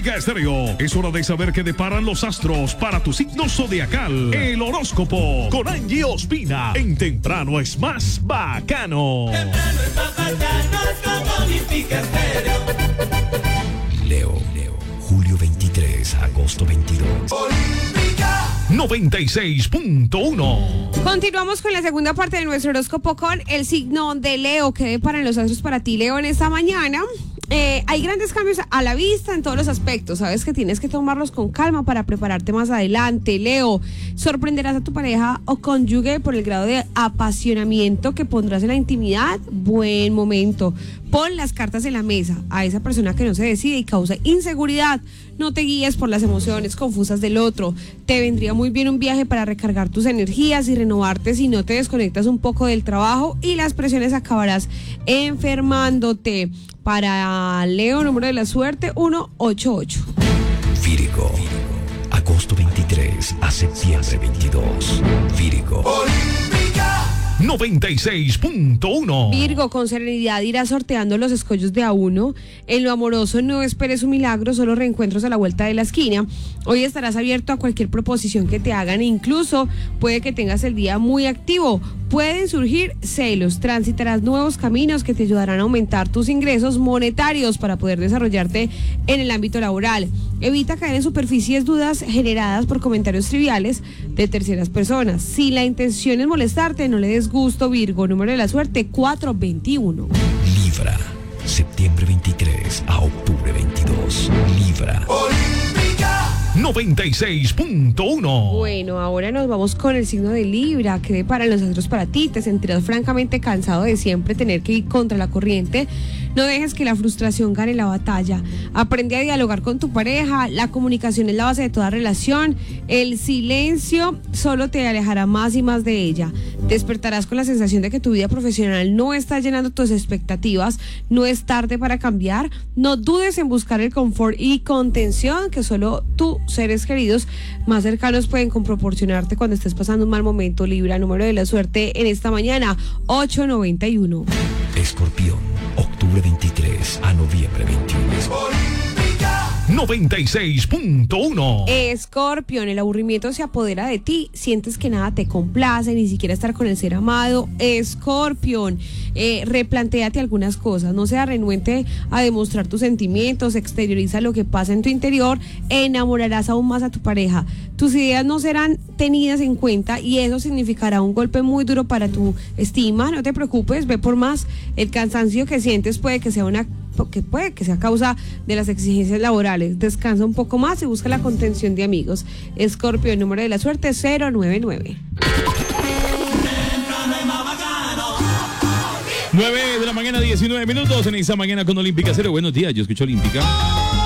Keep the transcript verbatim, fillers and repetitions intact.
Olímpica Estéreo. Es hora de saber qué deparan los astros para tu signo zodiacal. El horóscopo con Angie Ospina. En Temprano es más bacano. Temprano es más bacano con Olímpica Estéreo. Leo, Leo, julio veintitrés, agosto veintidós. Olímpica noventa y seis punto uno. Continuamos con la segunda parte de nuestro horóscopo con el signo de Leo. ¿Qué deparan los astros para ti, Leo, en esta mañana? Eh, hay grandes cambios a la vista en todos los aspectos. Sabes que tienes que tomarlos con calma para prepararte más adelante, Leo. Sorprenderás a tu pareja o cónyuge por el grado de apasionamiento que pondrás en la intimidad. Buen momento. Pon las cartas en la mesa a esa persona que no se decide y causa inseguridad. No te guíes por las emociones confusas del otro. Te vendría muy bien un viaje para recargar tus energías y renovarte si no te desconectas un poco del trabajo y las presiones acabarás enfermándote. Para Leo, número de la suerte, ciento ochenta y ocho. Virgo, agosto veintitrés a septiembre veintidós. Virgo. Olímpica noventa y seis punto uno. Virgo, con serenidad irás sorteando los escollos de a uno. En lo amoroso no esperes un milagro, solo reencuentros a la vuelta de la esquina. Hoy estarás abierto a cualquier proposición que te hagan e incluso puede que tengas el día muy activo. Pueden surgir celos, transitarás nuevos caminos que te ayudarán a aumentar tus ingresos monetarios para poder desarrollarte en el ámbito laboral. Evita caer en superficies dudas generadas por comentarios triviales de terceras personas. Si la intención es molestarte, no le des gusto, Virgo. Número de la suerte, cuatrocientos veintiuno. Libra, septiembre veintitrés a octubre veintidós. Libra. Olímpica noventa y seis punto uno. Bueno, ahora nos vamos con el signo de Libra. ¿Qué para los astros para ti? Te sentirás francamente cansado de siempre tener que ir contra la corriente. No dejes que la frustración gane la batalla. Aprende a dialogar con tu pareja. La comunicación es la base de toda relación. El silencio solo te alejará más y más de ella. Despertarás con la sensación de que tu vida profesional no está llenando tus expectativas. No es tarde para cambiar. No dudes en buscar el confort y contención que solo tus seres queridos más cercanos pueden proporcionarte cuando estés pasando un mal momento, Libra. Número de la suerte en esta mañana, ochocientos noventa y uno. Escorpión, octubre veintitrés a noviembre veintiuno. Olímpica noventa y seis punto uno. Escorpión, el aburrimiento se apodera de ti, sientes que nada te complace, ni siquiera estar con el ser amado. Escorpión, eh, replantéate algunas cosas, no seas renuente a demostrar tus sentimientos, exterioriza lo que pasa en tu interior, enamorarás aún más a tu pareja. Tus ideas no serán tenidas en cuenta y eso significará un golpe muy duro para tu estima. No te preocupes, ve por más. El cansancio que sientes puede que sea una que puede que sea causa de las exigencias laborales. Descansa un poco más y busca la contención de amigos. Escorpio, el número de la suerte, cero noventa y nueve. nueve de la mañana, diecinueve minutos en esta mañana con Olímpica Cero. Buenos días, yo escucho Olímpica.